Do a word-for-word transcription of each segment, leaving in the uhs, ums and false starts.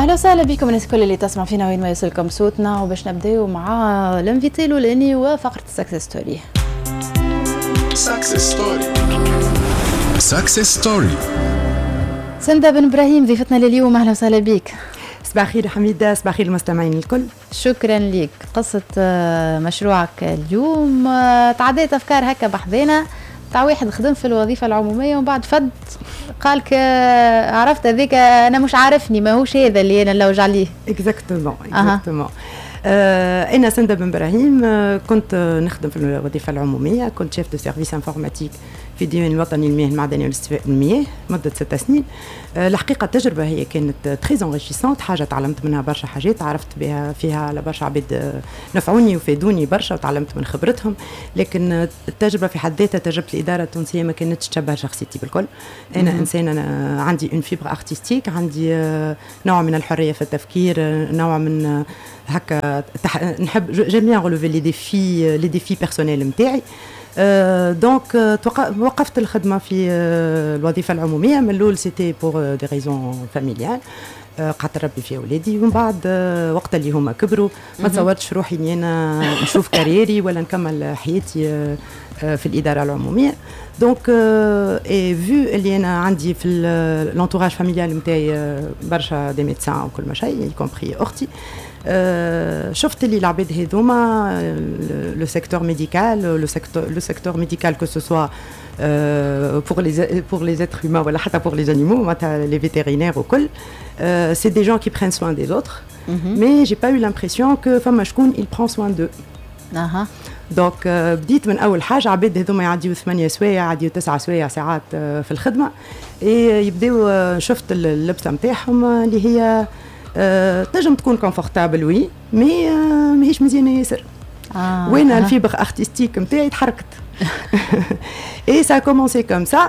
اهلا وسهلا بكم الناس الكل اللي تسمع فينا وين ما يوصلكم صوتنا، وباش نبداو مع الانفيتي الاولاني وفقره السكسس ستوري. سكسس ستوري سكسس ستوري سندة بن ابراهيم ضيفتنا لليوم، اهلا وسهلا بك. صباح الخير حميده، صباح الخير المستمعين الكل. شكرا لك. قصه مشروعك اليوم تعديت افكار هكا بحذينا تاع واحد خدم في الوظيفه العموميه ومن بعد فد قالك عرفت هذيك انا مش عارفني ماهوش هذا اللي انا نلوج عليه. اكزاكتومون اكزاكتومون. آه انا سندة بن ابراهيم، آه كنت نخدم في الوظيفه العموميه، كنت شيف دو سيرفيس انفورماتيك في الديوان الوطني للمياه المعدنيه والاستيفاء من المياه مده ست سنين. آه الحقيقه التجربه هي كانت تري انريشيسونت، حاجه تعلمت منها برشا حاجات، عرفت بها فيها على برشا عباد نفعوني وفادوني برشا وتعلمت من خبرتهم، لكن التجربه في حد ذاتها تجربه الاداره التونسيه ما كانتش تشبه شخصيتي بالكل. انا م- انسانه أنا عندي اون فيبر ارتستيك، عندي نوع من الحريه في التفكير، نوع من هكا نحب جيم بيان ريليفي لي ديفي لي ديفي بيرسونيل نتاعي. أه دونك وقفت الخدمه في الوظيفه العموميه من الاول سيتي بور دي ريزون فاميليال، قعدت نربي في اولادي، ومن بعد وقت اللي هما كبروا ما تصورتش روحي اني انا نشوف كاريري ولا نكمل حياتي في الاداره العموميه. دونك اي فيو اللي انا عندي في لونتوراج فاميليال نتاعي برشا دي ميدسان وكل ما شيء يكومبري اختي، Euh, شفت اللي العباد هذوما لو سيكتور ميديكال لو سيكتور لو سيكتور ميديكال كو سو سوا pour les pour les êtres humains ولا حتى pour les animaux معناتها les vétérinaires وكل euh, c'est des gens qui prennent soin des autres mm-hmm. mais j'ai pas eu l'impression que فما شكون il prend soin d'eux. اها دونك uh, بديت من اول حاجه عباد هذوما يعديو ثمانية سوايع يعديو تسعة سوايع ساعات uh, في الخدمه، يبداو uh, شفت اللبسه نتاعهم اللي هي أه، تنجم تكون كونفورتابل وي مي أه، ماهيش مزيانه ياسر. آه وين آه. الفيبر ارتستيك نتاعي تحركت. اي سا كومونسي كوم سا.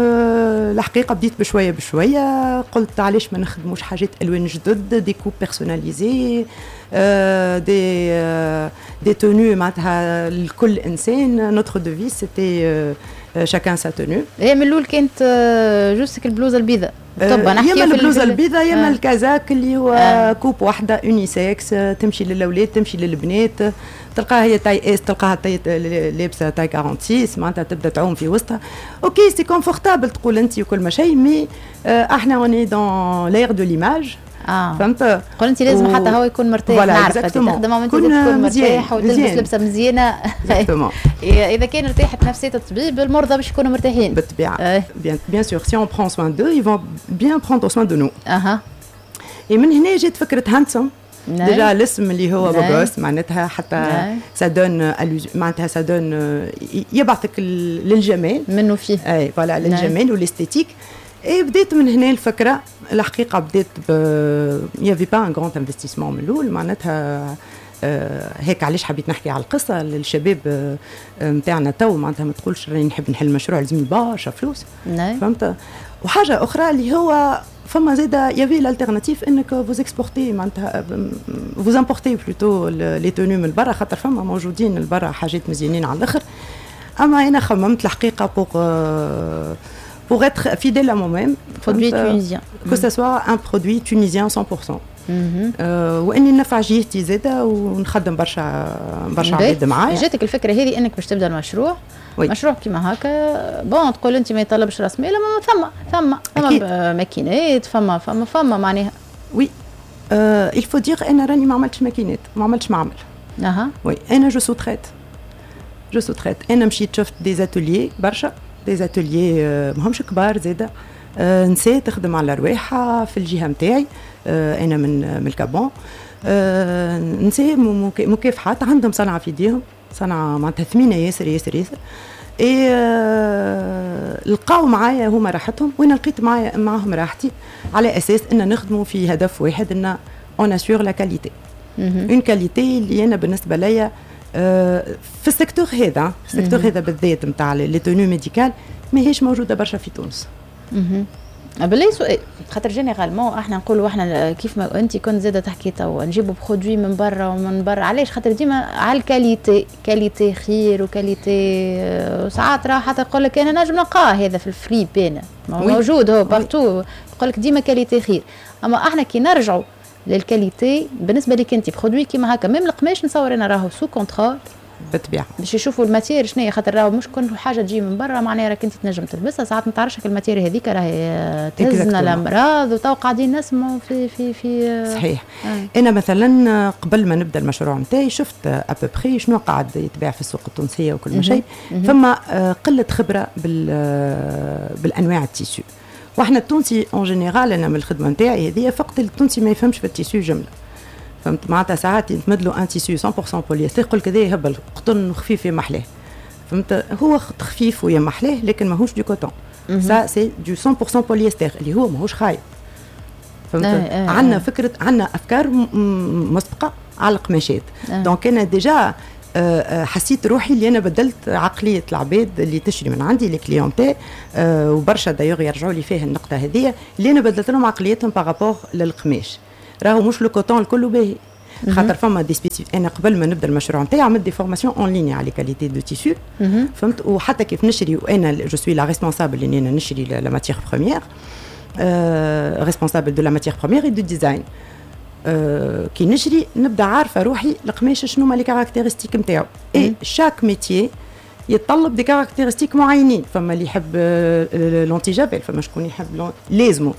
الحقيقه بديت بشويه بشويه، قلت علاش ما نخدموش حاجات الوان جدد، دي كوب بيرسوناليزي، أه دي أه دي تونو معناتها لكل انسان. نوتر دوفيس سيتي شاكان سا تونو. هي من الاول كانت جوستك البلوزه البيضاء طبعا، يا اما البلوزه البيضاء يا اما الكازاك اللي هو آه. كوب واحده يونيسكس، تمشي للاولاد تمشي للبنات، تلقاها هي تاي اس تلقاها تاي لابسه تاي أربعة وأربعين معناتها تبدا تعوم في وسطها. اوكي سي كونفورتابل تقول انت وكل ما شيء، مي احنا اوني دون لير دو ليماج. اه فهمت؟ قول انت لازم و... حتى هو يكون مرتاح، نعرف تخدم وانت تكون مرتاح وتلبس لبسه مزيانه. اذا كان ارتاحت نفسيه الطبيب المرضى باش يكونوا مرتاحين بالطبيعه. آه. بيان بيان سور سي اون برون سوان دو ils vont bien prendre soin de nous. اها اي من هنا جات فكره هانسون. ديجا الاسم اللي هو بوغوس معناتها حتى سا دون معناتها سا دون يبعثك للجمال منه فيه. اي فوالا للجمال والاستيتيك. اي بديت من هنا الفكره. الحقيقه بديت ب يافي با ان غراند انفستيسمون من الاول معناتها. آه هيك علاش حبيت نحكي على القصه للشباب نتاعنا آه تو معناتها ما تقولش راني نحب نحل مشروع لازمني برشا فلوس. فهمت؟ وحاجه اخرى اللي هو فما زاده يافي الالتيرناتيف انك فوز اكسبورتي معناتها فوز امبورتي بلوتو لي تونو من برا، خاطر فما موجودين البرا حاجات مزيانين على الاخر. اما انا خممت الحقيقه بوغ آه pour être fidèle à moi-même, produit tunisien, que ce soit un produit tunisien cent pour cent. واني نفع جهتي زاده ونخدم برشا برشا عباد معايا. جاتك الفكره هذه انك باش تبدا المشروع؟ وي. مشروع كيما هكا بون تقول انت ما يطلبش راس مال، ثم ثم ثم ماكينات، فما فما فما معناها. وي il faut dire انا راني ما عملتش ماكينات، ما عملتش معمل. اها وي انا جو سو تريت جو سو تريت انا مشيت شفت دي زاتوليي برشا، دي زاتوليي ماهمش كبار زاده. أه نساء تخدم على رواحها في الجهه نتاعي. أه انا من من الكابون. أه نساء مكافحات عندهم صنعه في ايديهم، صنعه معناتها ثمينه ياسر ياسر ياسر. اي أه لقاو معايا هما راحتهم وانا لقيت معايا معاهم راحتي، على اساس ان نخدموا في هدف واحد، ان اون اسيور لا كاليتي. اون كاليتي اللي انا بالنسبه ليا أه في السيكتور هذا في السيكتور هذا بالذات نتاع لي تونو ميديكال ماهيش موجوده برشا في تونس. اها بالله سؤال، خاطر جينيرالمون احنا نقولوا احنا كيف ما انت كنت زاده تحكي توا نجيبوا برودوي من برا ومن برا، علاش؟ خاطر ديما على الكاليتي، كاليتي خير وكاليتي. ساعات راه حتى يقول لك انا نجم نلقاه هذا في الفري بين موجود هو بارتو، يقول لك ديما كاليتي خير. اما احنا كي نرجعوا للكاليتي بالنسبه لك انت برودوي كيما هكا ميم القماش نصور انا راهو سو كونترول بالطبيعه باش يشوفوا الماتير شنو هي خاطر راهو مش كل حاجه تجي من برا معناها راك انت تنجم تلبسها ساعات ما تعرفش الماتير هذيك راهي تهزنا الامراض وتو قاعدين نسمعوا في في في صحيح آه. انا مثلا قبل ما نبدا المشروع نتاعي شفت ابوبري شنو قاعد يتباع في السوق التونسيه وكل شيء فما قله خبره بال بالانواع التيسو واحنا التونسي اون جينيرال انا من الخدمه نتاعي هذه فقط التونسي ما يفهمش في التيسو جمله فهمت معناتها ساعات يتمد له ان تيسو مية بالمية بوليستر يقول كذا يهبل قطن وخفيف يا محلاه فهمت هو خفيف ويا محلاه لكن ماهوش دو كوتون سا سي دو مية بالمية بوليستر اللي هو ماهوش خايب فهمت آه آه عندنا فكره عندنا افكار مسبقه على القماشات آه. دونك انا ديجا أه حسيت روحي اللي انا بدلت عقليه العباد اللي تشري من عندي لي كليونتي أه وبرشا دايوغ يرجعوا لي فيه النقطه هذه اللي انا بدلت لهم عقليتهم بارابور للقماش راهو مش لو كوتون الكل باهي خاطر فما دي سبيسيفيك انا قبل ما نبدا المشروع نتاعي عملت دي فورماسيون اون ليني على كاليتي دو تيسو فهمت وحتى كيف نشري وانا جو سوي لا ريسبونسابل اللي انا نشري لا ماتيير بروميير ريسبونسابل دو لا ماتيير بروميير اي دو ديزاين أه كي نشري نبدا عارفه روحي القماش شنو هما لي كاركتيرستيك نتاعو اي شاك ميتيي يتطلب دي كاركتيرستيك معينين فما اللي يحب لونتي جافيل فما شكون يحب لازمه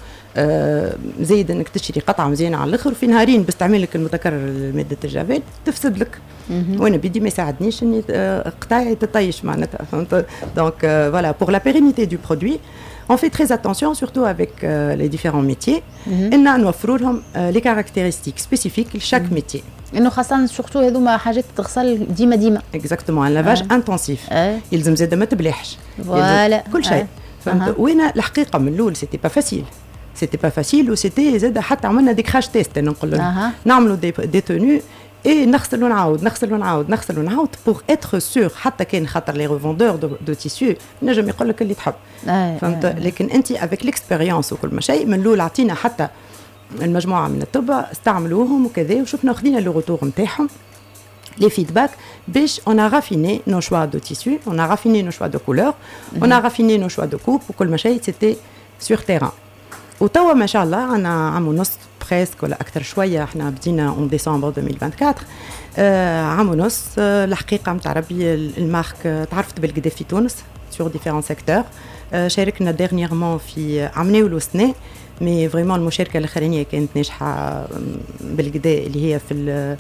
أه زايد انك تشري قطعه مزيانه على الاخر وفي نهارين باستعمال لك المتكرر لماده الجافيل تفسد لك وانا بدي ما يساعدنيش اني قطاعي تطيش معناتها فهمت دونك فوالا بور لا بيرينيتي دو برودوي on fait très attention surtout avec euh, les différents métiers ان نوفروا لهم لي كاركتيرستيك سبيسيفيك لشاك ميتي انه خاصه سورتو هذوما حاجات تغسل ديما ديما اكزاكتومون ان لافاج انتنسيف يلزم زاده ما تبلحش فوالا كل شيء فهمت وين الحقيقه من الاول سيتي با فاسيل سيتي با فاسيل وسيتي زاده حتى عملنا دي كراش تيست نقول لهم نعملوا دي دي تونو اي نغسل ونعاود نغسل ونعاود نغسل ونعاود بور اتر سور حتى كان خاطر لي ريفوندور دو, دو تيسيو نجم يقول لك اللي تحب آه فهمت آه لكن انت افيك ليكسبيريونس وكل ما شيء من الاول عطينا حتى المجموعه من الطب استعملوهم وكذا وشفنا خذينا لو روتور نتاعهم les feedbacks باش on a raffiné nos choix de tissu on a raffiné nos choix de couleur on a raffiné nos choix de coupe وكل ما شيء c'était sur terrain وتوا ما شاء الله عنا عام ونص بريسك ولا اكثر شويه احنا بدينا اون ديسمبر ألفين وأربعة وعشرين آه عام ونص آه الحقيقه نتاع ربي المارك آه تعرفت بالكدا في تونس سور ديفيرون سيكتور آه شاركنا ديرنييرمون في عام ناول وسنه مي فريمون المشاركه الاخرانيه كانت ناجحه بالكدا اللي هي في ال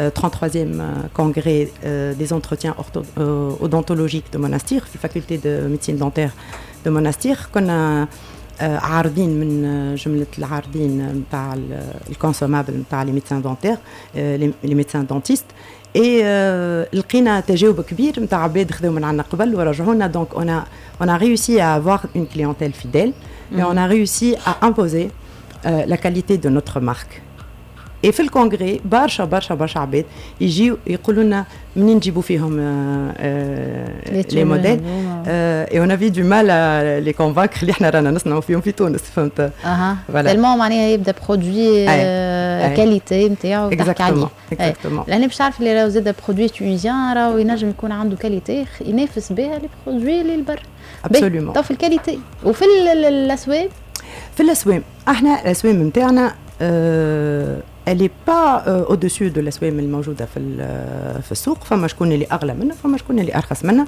ثلاثة وثلاثين كونغري دي زونتروتيان اودونتولوجيك دو موناستير في الفاكولتي دو ميديسين دونتير دو موناستير كنا عارضين من جمله العارضين نتاع الكونسومابل نتاع لي ميدسان دونتير لي ميدسان دونتيست اي لقينا تجاوب كبير نتاع عباد خذوا من عنا قبل ورجعوا لنا دونك اون on a réussi à avoir une clientèle fidèle mm-hmm. et on a réussi à imposer euh, la qualité de notre marque. Et في الكونغري برشا برشا برشا عباد يجيو يقولوا لنا منين نجيبوا فيهم لي موديل اي اون افي دو مال لي كونفانكر اللي احنا رانا نصنعوا فيهم في تونس فهمت اها تالمون معناها يبدا برودوي كاليتي نتاعو تحكي عليه لاني باش تعرف اللي راهو زاد برودوي تونيزيان راهو ينجم يكون عنده كاليتي ينافس بها لي برودوي اللي البر ابسولومون تو في الكاليتي وفي الاسواق في الاسواق احنا الاسواق نتاعنا elle est pas euh, au-dessus de الأسواق الموجودة في في السوق فما شكون اللي أغلى منها فما شكون اللي أرخص منها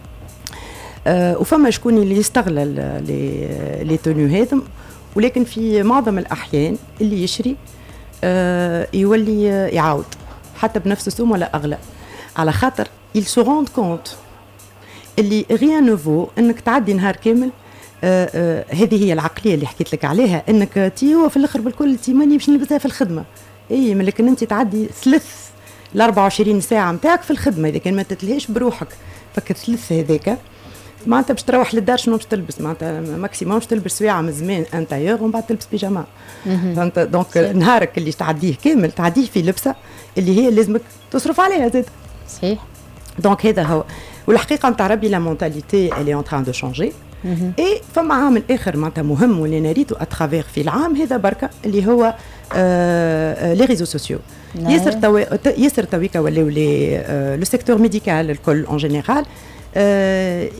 euh, وفما شكون اللي يستغل لي لي تونو هذم ولكن في معظم الأحيان اللي يشري euh, يولي يعاود حتى بنفس السوم ولا أغلى على خاطر ils se rendent compte اللي rien ne vaut إنك تعدي نهار كامل آه آه هذه هي العقليه اللي حكيت لك عليها انك تي هو في الاخر بالكل تي ماني باش نلبسها في الخدمه اي لكن انت تعدي ثلث ال أربعة وعشرين ساعه نتاعك في الخدمه اذا كان ما تتلهيش بروحك فك ثلث هذاك معناتها باش تروح للدار شنو باش تلبس معناتها ماكسيموم باش تلبس سواعه من زمان انتايور ومن بعد تلبس بيجاما فهمت دونك نهارك اللي تعديه كامل تعديه في لبسه اللي هي لازمك تصرف عليها زاد صحيح دونك هذا هو والحقيقه نتاع ربي لا مونتاليتي اللي اون تران دو شونجي اي فما عامل اخر معناتها مهم واللي نريدو اترافير في العام هذا بركه اللي هو لي ريزو سوسيو ياسر تو ياسر تويكا ولاو لي لو سيكتور ميديكال الكل اون جينيرال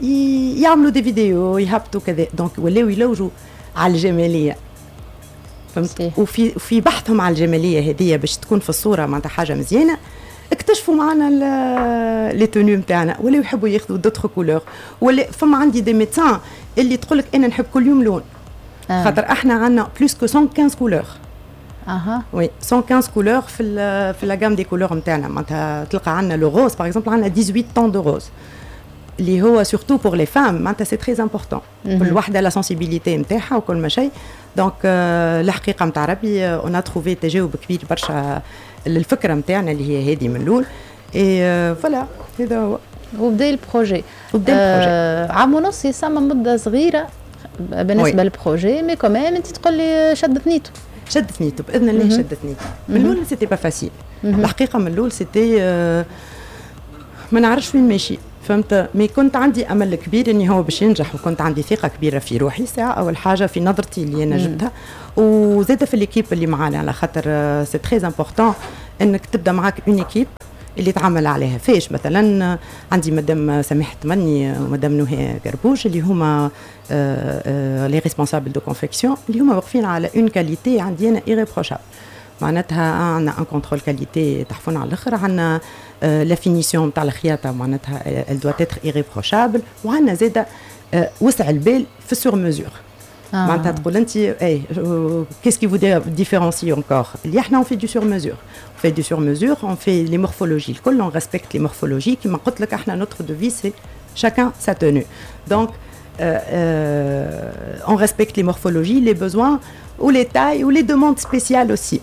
يعملوا دي فيديو يهبطوا كذا دونك ولاو يلوجوا على الجماليه فهمت. وفي في بحثهم على الجماليه هذه باش تكون في الصوره معناتها حاجه مزيانه، اكتشفوا معنا لي توني نتاعنا ولا يحبوا ياخذوا دوتر كولور، ولا فما عندي دي ميدسان اللي تقول لك انا نحب كل يوم لون. آه. خاطر احنا عندنا بلوس كو مية وخمسة كولور. اها وي مية وخمسة كولور في ال في لا جام دي كولور نتاعنا، معناتها تلقى عندنا لو روز باغ اكزومبل، عندنا ثمانية عشر طون دو روز اللي هو سورتو بور لي فام، معناتها سي تري امبورطون. كل وحده لا سنسيبيليتي نتاعها وكل ما شيء. دونك الحقيقه نتاع ربي اون تروفي تجاوب كبير برشا للفكره نتاعنا اللي هي هذه من الاول. اي فوالا هذا هو. وبدا البروجي وبدا البروجي عام ونص، يسمى مده صغيره بالنسبه للبروجي، مي كمان انت تقول لي شدت نيته. شدت نيته باذن الله، شدت نيته. من الاول سيتي با فاسيل الحقيقه، من الاول سيتي ما نعرفش وين ماشي، فهمت. مي كنت عندي امل كبير اني هو باش ينجح، وكنت عندي ثقه كبيره في روحي. ساعه اول حاجه في نظرتي اللي انا جبتها، وزاده في ليكيب اللي معانا، على خاطر سي تري امبورطون انك تبدا معاك اون ايكيب اللي تعمل عليها. فاش مثلا عندي مدام سماح تمني ومدام نهى قربوش اللي هما لي ريسبونسابل دو كونفيكسيون، اللي هما واقفين على اون كاليتي عندي انا ايريبروشابل. معناتها عندنا ان كونترول كاليتي تحفون على الاخر، عندنا لا فينيسيون تاع الخياطه معناتها ال دو اتر ايريبروشابل، وعندنا زاده وسع البال في السور ميزور. آه. معناتها تقول انت اي كيس كي فو ديفيرونسي انكور، اللي احنا اون في دو سور ميزور، اون في دو سور ميزور، اون في لي مورفولوجي الكل، اون ريسبكت لي مورفولوجي. كيما قلت لك احنا نوتر دو في سي شاكان سا تونو، دونك اون ريسبكت لي مورفولوجي، لي بوزوان ou les tailles ou les demandes spéciales aussi.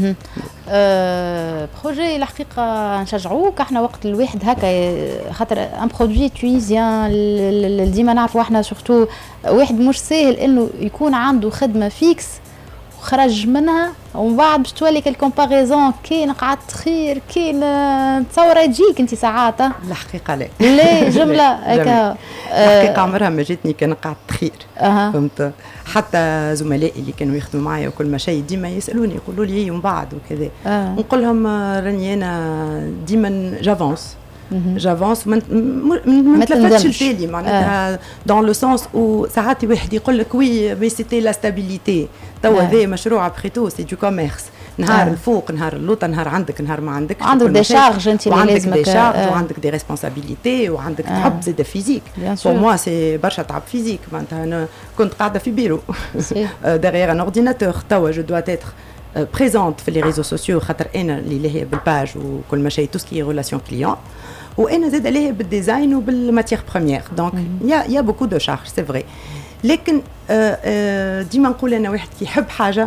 بروجي الحقيقه نشجعوك احنا وقت الواحد هكا، خاطر ان برودوي تويزيان ديما نعرفوا احنا سورتو واحد مش ساهل انه يكون عنده خدمه فيكس خرج منها ومن بعد باش تولي كالكومباريزون، كاين قعدت خير، كاين تصور تجيك انت ساعات. الحقيقه لا لا جمله هكا الحقيقه عمرها ما جاتني كان قعدت خير. أه. فهمت. حتى زملائي اللي كانوا يخدموا معايا وكل ما شيء ديما يسالوني يقولوا لي ومن بعد وكذا. أه. نقول لهم راني انا ديما جافونس جافونس ما نتلفتش التالي، معناتها دون لو سونس او ساعات واحد يقول لك وي مي سيتي لا ستابيليتي، توا هذا مشروع ابخيتو سي دو كوميرس، نهار الفوق نهار اللوطه، نهار عندك نهار ما عندكش، عندك دي شارج انت اللي لازمك، عندك دي شارج وعندك دي ريسبونسابيلتي وعندك تعب زاد فيزيك. بور موا سي برشا تعب فيزيك، معناتها انا كنت قاعده في بيرو ديغيغ ان اورديناتور، توا جو دوا اتر بريزونت في لي ريزو سوسيو، خاطر انا اللي لاهيه بالباج وكل ما شيء تو سكي ريلاسيون كليون، وانا زاد عليه بالديزاين وبالماتيير بروميير. دونك يا يا بوكو دو شارج سي فري، لكن ديما نقول انا واحد كي يحب حاجه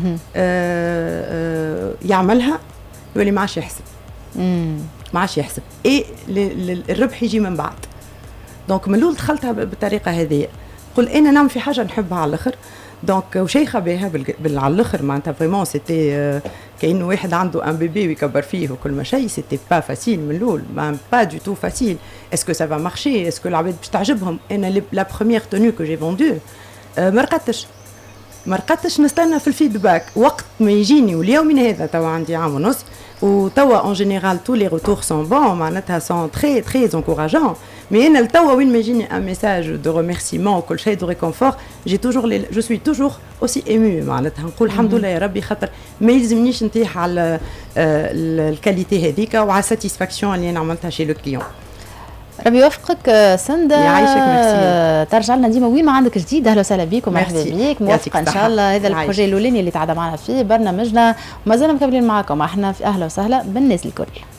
يعملها يولي ما عادش يحسب، ما عادش يحسب، اي الربح يجي من بعد. دونك من الاول دخلتها بالطريقه هذه، قل انا نعمل في حاجه نحبها على الاخر، دونك وشيخه بها على الاخر، معناتها فريمون سيتي كأنه واحد عنده ان بيبي ويكبر فيه وكل ما شيء، سيتي با فاسيل من الاول، با دو تو فاسيل. اسكو سا فا مارشي، اسكو العباد باش تعجبهم؟ انا لا بروميير تونو كو جي فوندو ما رقدتش ما رقدتش نستنى في الفيدباك وقت ما يجيني، واليوم هذا توا عندي عام ونص، وتوا اون جينيرال تو لي روتور سون بون، معناتها سون تري تري انكوراجون. مي انا لتوا وين ما يجيني ان ميساج دو ريميرسيمون وكل شيء دو ريكونفور، جي توجور جو سوي توجور اوسي ايمو، معناتها نقول الحمد لله يا ربي، خاطر ما يلزمنيش نطيح على الكاليتي هذيك وعلى الساتيسفاكسيون اللي انا عملتها شي لو كليون. ربي يوفقك سنده، يعيشك. ميرسي. ترجع لنا ديما وين ما عندك جديد، اهلا وسهلا بيك ومرحبا بيك، موفقه ان شاء الله. هذا البروجي الاولاني اللي تعدى معنا فيه برنامجنا، وما زلنا مكملين معكم احنا في اهلا وسهلا بالناس الكل.